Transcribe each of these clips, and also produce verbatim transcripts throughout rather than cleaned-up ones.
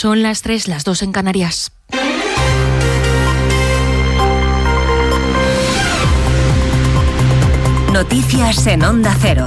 Son las tres, las dos en Canarias. Noticias en Onda Cero.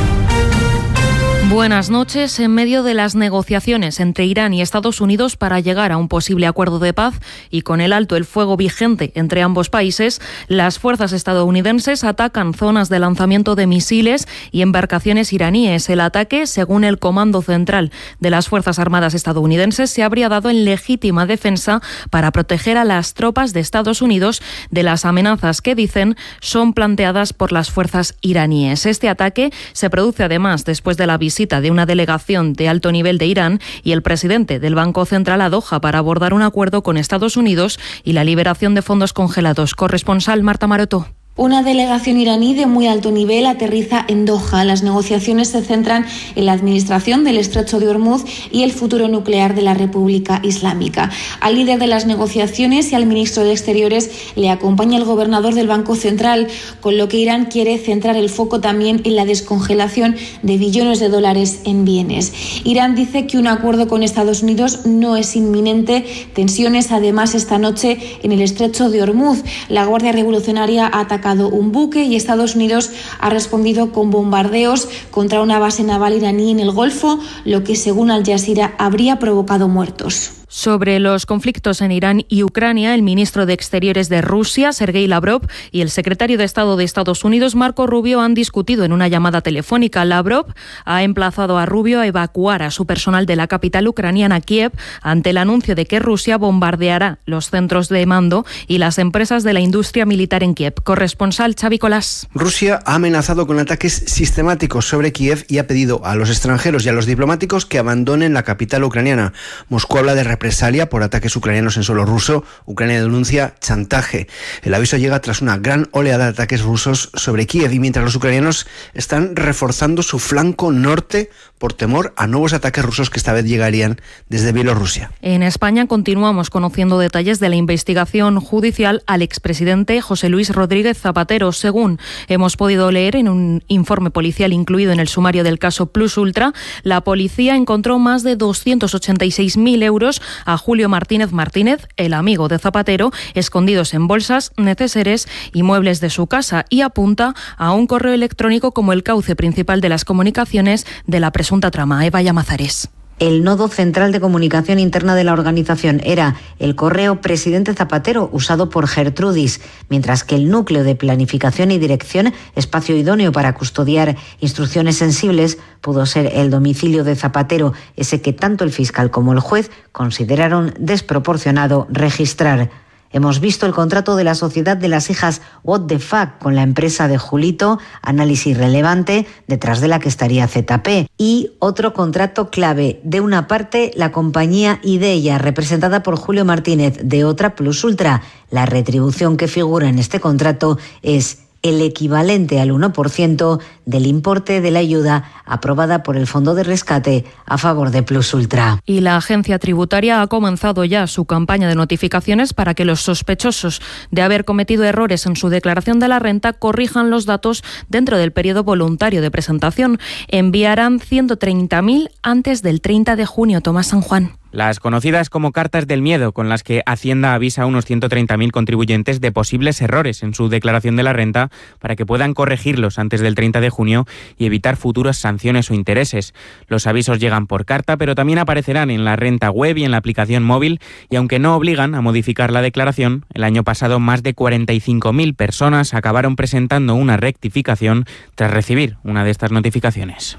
Buenas noches. En medio de las negociaciones entre Irán y Estados Unidos para llegar a un posible acuerdo de paz y con el alto el fuego vigente entre ambos países, las fuerzas estadounidenses atacan zonas de lanzamiento de misiles y embarcaciones iraníes. El ataque, según el Comando Central de las Fuerzas Armadas estadounidenses, se habría dado en legítima defensa para proteger a las tropas de Estados Unidos de las amenazas que dicen son planteadas por las fuerzas iraníes. Este ataque se produce además después de la visita de una delegación de alto nivel de Irán y el presidente del Banco Central a Doha para abordar un acuerdo con Estados Unidos y la liberación de fondos congelados. Corresponsal Marta Maroto. Una delegación iraní de muy alto nivel aterriza en Doha. Las negociaciones se centran en la administración del Estrecho de Hormuz y el futuro nuclear de la República Islámica. Al líder de las negociaciones y al ministro de Exteriores le acompaña el gobernador del Banco Central, con lo que Irán quiere centrar el foco también en la descongelación de billones de dólares en bienes. Irán dice que un acuerdo con Estados Unidos no es inminente. Tensiones además esta noche en el Estrecho de Hormuz. La Guardia Revolucionaria ha atacado un buque y Estados Unidos ha respondido con bombardeos contra una base naval iraní en el Golfo, lo que según Al Jazeera habría provocado muertos. Sobre los conflictos en Irán y Ucrania, el ministro de Exteriores de Rusia, Sergei Lavrov, y el secretario de Estado de Estados Unidos, Marco Rubio, han discutido en una llamada telefónica. Lavrov ha emplazado a Rubio a evacuar a su personal de la capital ucraniana, Kiev, ante el anuncio de que Rusia bombardeará los centros de mando y las empresas de la industria militar en Kiev. Corresponsal Xavi Colás. Rusia ha amenazado con ataques sistemáticos sobre Kiev y ha pedido a los extranjeros y a los diplomáticos que abandonen la capital ucraniana. Moscú habla de represalia por ataques ucranianos en suelo ruso. Ucrania denuncia chantaje. El aviso llega tras una gran oleada de ataques rusos sobre Kiev y mientras los ucranianos están reforzando su flanco norte por temor a nuevos ataques rusos que esta vez llegarían desde Bielorrusia. En España continuamos conociendo detalles de la investigación judicial al expresidente José Luis Rodríguez Zapatero. Según hemos podido leer en un informe policial incluido en el sumario del caso Plus Ultra, la policía encontró más de doscientos ochenta y seis mil euros a Julio Martínez Martínez, el amigo de Zapatero, escondidos en bolsas, neceseres y muebles de su casa, y apunta a un correo electrónico como el cauce principal de las comunicaciones de la presunta trama. Eva Llamazares. El nodo central de comunicación interna de la organización era el correo Presidente Zapatero, usado por Gertrudis, mientras que el núcleo de planificación y dirección, espacio idóneo para custodiar instrucciones sensibles, pudo ser el domicilio de Zapatero, ese que tanto el fiscal como el juez consideraron desproporcionado registrar. Hemos visto el contrato de la sociedad de las hijas What the Fuck con la empresa de Julito, análisis relevante, detrás de la que estaría Z P. Y otro contrato clave, de una parte la compañía Ideia, representada por Julio Martínez, de otra Plus Ultra. La retribución que figura en este contrato es el equivalente al uno por ciento del importe de la ayuda aprobada por el Fondo de Rescate a favor de Plus Ultra. Y la agencia tributaria ha comenzado ya su campaña de notificaciones para que los sospechosos de haber cometido errores en su declaración de la renta corrijan los datos dentro del periodo voluntario de presentación. Enviarán ciento treinta mil antes del treinta de junio. Tomás San Juan. Las conocidas como cartas del miedo, con las que Hacienda avisa a unos ciento treinta mil contribuyentes de posibles errores en su declaración de la renta para que puedan corregirlos antes del treinta de junio y evitar futuras sanciones o intereses. Los avisos llegan por carta, pero también aparecerán en la renta web y en la aplicación móvil, y aunque no obligan a modificar la declaración, el año pasado más de cuarenta y cinco mil personas acabaron presentando una rectificación tras recibir una de estas notificaciones.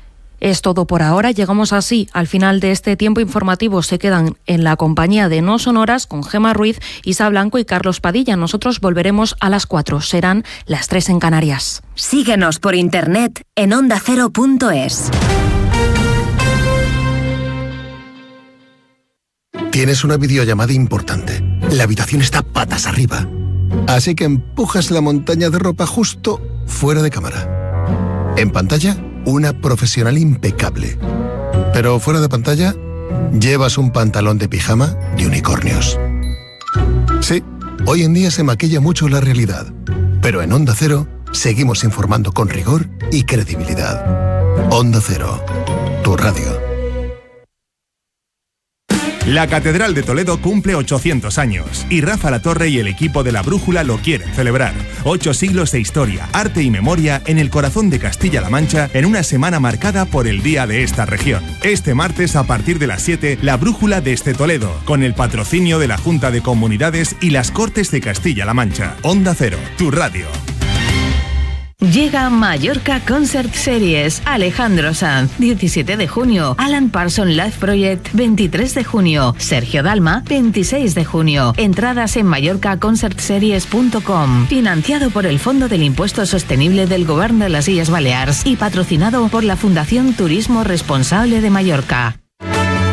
Es todo por ahora. Llegamos así al final de este tiempo informativo. Se quedan en la compañía de No Sonoras con Gemma Ruiz, Isa Blanco y Carlos Padilla. Nosotros volveremos a las cuatro. Serán las tres en Canarias. Síguenos por internet en onda cero punto es. Tienes una videollamada importante. La habitación está patas arriba. Así que empujas la montaña de ropa justo fuera de cámara. En pantalla, una profesional impecable. Pero fuera de pantalla, llevas un pantalón de pijama de unicornios. Sí, hoy en día se maquilla mucho la realidad. Pero en Onda Cero, seguimos informando con rigor y credibilidad. Onda Cero, tu radio. La Catedral de Toledo cumple ochocientos años y Rafa Latorre y el equipo de La Brújula lo quieren celebrar. Ocho siglos de historia, arte y memoria en el corazón de Castilla-La Mancha en una semana marcada por el Día de esta región. Este martes a partir de las siete, La Brújula desde Toledo, con el patrocinio de la Junta de Comunidades y las Cortes de Castilla-La Mancha. Onda Cero, tu radio. Llega Mallorca Concert Series. Alejandro Sanz, diecisiete de junio. Alan Parsons Live Project, veintitrés de junio. Sergio Dalma, veintiséis de junio. Entradas en mallorca concert series punto com. Financiado por el Fondo del Impuesto Sostenible del Gobierno de las Illes Balears y patrocinado por la Fundación Turismo Responsable de Mallorca.